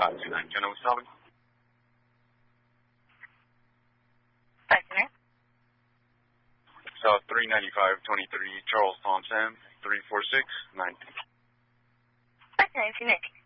529. Can I know who's calling? 529. South 395-23, Charles Thompson, 346-9. 529, Nick.